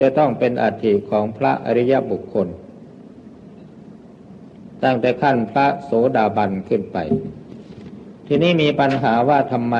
จะต้องเป็นอัฐิของพระอริยบุคคลตั้งแต่ขั้นพระโสดาบันขึ้นไปทีนี้มีปัญหาว่าทำไม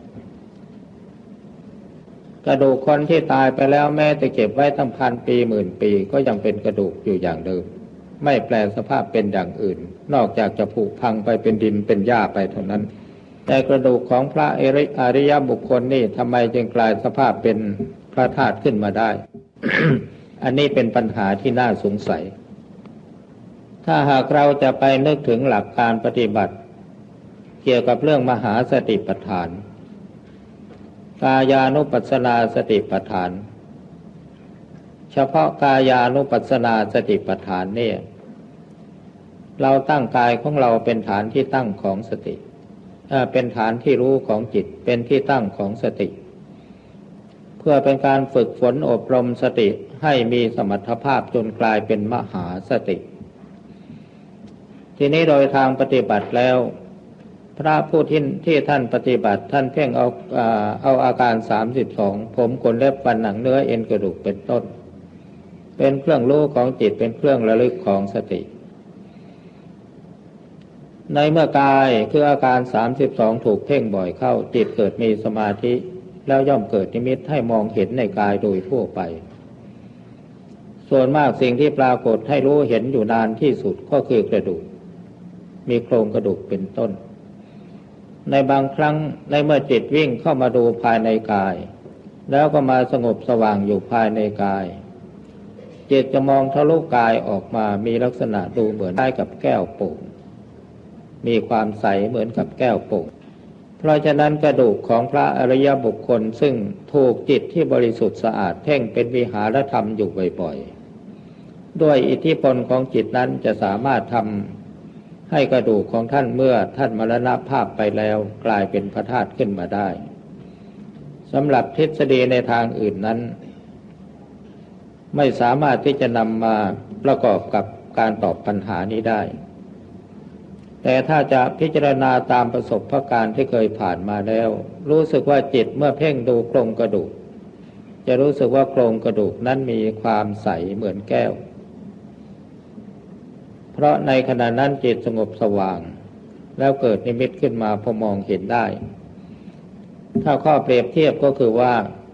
กระดูกคนที่ตายไปแล้วแม้จะเก็บไว้ตั้งพันปีหมื่นปีก็ยังเป็นกระดูกอยู่อย่างเดิมไม่แปลสภาพเป็นอย่างอื่นนอกจากจะผุพังไปเป็นดินเป็นหญ้าไปเท่านั้นแต่กระดูกของพระอริยบุคคลนี่ทำไมจึงกลายสภาพเป็นพระธาตุขึ้นมาได้ อันนี้เป็นปัญหาที่น่าสงสัยถ้าหากเราจะไปนึกถึงหลักการปฏิบัติเกี่ยวกับเรื่องมหาสติปัฏฐานกายานุปัสสนาสติปัฏฐานเฉพาะกายานุปัสสนาสติปัฏฐานเนี่ยเราตั้งกายของเราเป็นฐานที่ตั้งของสติเป็นฐานที่รู้ของจิตเป็นที่ตั้งของสติเพื่อเป็นการฝึกฝนอบรมสติให้มีสมรรถภาพจนกลายเป็นมหาสติทีนี้โดยทางปฏิบัติแล้วพระผู้ที่ท่านปฏิบัติท่านเพ่งเอาอาการ32ผมขนเล็บฟันหนังเนื้อเอ็นกระดูกเป็นต้นเป็นเครื่องรู้ของจิตเป็นเครื่องระลึกของสติในเมื่อกายคืออาการ32ถูกเพ่งบ่อยเข้าจิตเกิดมีสมาธิแล้วย่อมเกิดนิมิตให้มองเห็นในกายโดยทั่วไปส่วนมากสิ่งที่ปรากฏให้รู้เห็นอยู่นานที่สุดก็คือกระดูกมีโครงกระดูกเป็นต้นในบางครั้งในเมื่อจิตวิ่งเข้ามาดูภายในกายแล้วก็มาสงบสว่างอยู่ภายในกายจิตจะมองทะลุกายออกมามีลักษณะดูเหมือนได้กับแก้วโป่งมีความใสเหมือนกับแก้วโป่งเพราะฉะนั้นกระดูกของพระอริยบุคคลซึ่งถูกจิตที่บริสุทธิ์สะอาดเพ่งเป็นวิหารธรรมอยู่บ่อยๆด้วยอิทธิพลของจิตนั้นจะสามารถทำให้กระดูกของท่านเมื่อท่านมรณภาพไปแล้วกลายเป็นพระธาตุขึ้นมาได้สำหรับทฤษฎีในทางอื่นนั้นไม่สามารถที่จะนำมาประกอบกับการตอบปัญหานี้ได้แต่ถ้าจะพิจารณาตามประสบการณ์ที่เคยผ่านมาแล้วรู้สึกว่าจิตเมื่อเพ่งดูโครงกระดูกจะรู้สึกว่าโครงกระดูกนั้นมีความใสเหมือนแก้วเพราะในขณะนั้นจิตสงบสว่างแล้วเกิดนิมิตขึ้นมาพอมองเห็นได้ถ้าข้อเปรียบเทียบก็คือว่า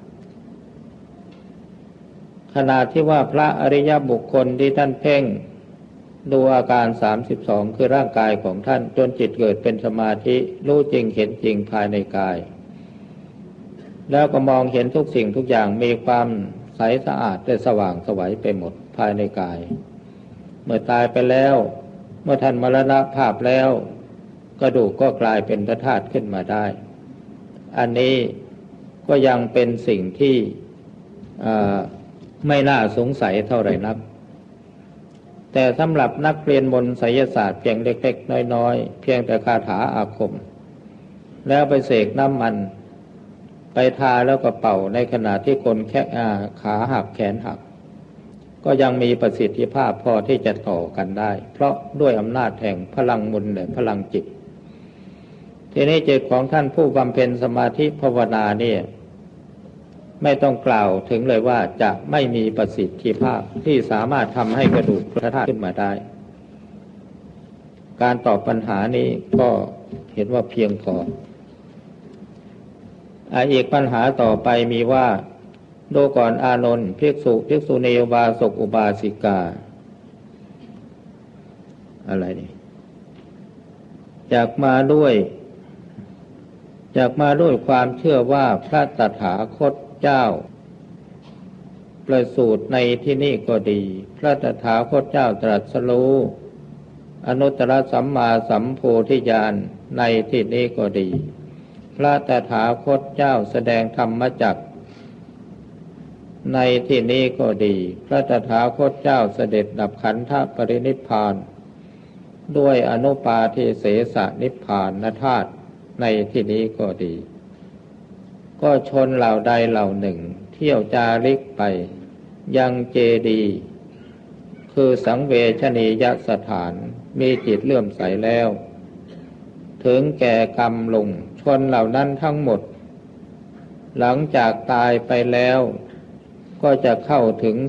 ขณะที่ว่าพระอริยบุคคลที่ท่านเพ่งดูอาการ32คือร่างกายของท่านจนจิตเกิดเป็นสมาธิรู้จริงเห็นจริงภายในกายแล้วก็มองเห็นทุกสิ่งทุกอย่างมีความใสสะอาดและสว่างไสวไปหมดภายในกายเมื่อตายไปแล้วเมื่อท่านมรณภาพแล้วกระดูกก็กลายเป็นพระธาตุขึ้นมาได้อันนี้ก็ยังเป็นสิ่งที่ไม่น่าสงสัยเท่าไหร่นักแต่สำหรับนักเรียนมนต์ไสยศาสตร์เพียงเล็กๆน้อยๆเพียงแต่คาถาอาคมแล้วไปเสกน้ำมันไปทาแล้วก็เป่าในขณะที่คนขาหักแขนหักก็ยังมีประสิทธิภาพพอที่จะต่อกันได้เพราะด้วยอำนาจแห่งพลังมนต์และพลังจิตทีนี้จิตของท่านผู้บำเพ็ญสมาธิภาวนาเนี่ยไม่ต้องกล่าวถึงเลยว่าจะไม่มีประสิทธิภาพที่สามารถทำให้กระดูกพระธาตุขึ้นมาได้การตอบปัญหานี้ก็เห็นว่าเพียงพออีกปัญหาต่อไปมีว่าดูก่อนอานนท์ภิกษุณีอุบาสกอุบาสิกาอะไรนี่จากมาด้วยความเชื่อว่าพระตถาคตเจ้าประสูติในที่นี่ก็ดีพระตถาคตเจ้าตรัสรู้อนุตตรสัมมาสัมโพธิญาณในที่นี้ก็ดีพระตถาคตเจ้าแสดงธรรมจักรในที่นี้ก็ดีพระตถาคตเจ้าเสด็จดับขันธปรินิพพานด้วยอนุปาทิเสสนิพพานธาตุในที่นี้ก็ดีก็ชนเหล่าใดเหล่าหนึ่งเที่ยวจาริกไปยังเจดีย์คือสังเวชนียสถานมีจิตเลื่อมใสแล้วถึงแก่กรรมลงชนเหล่านั้นทั้งหมดหลังจากตายไปแล้วก็จะเข้าถึง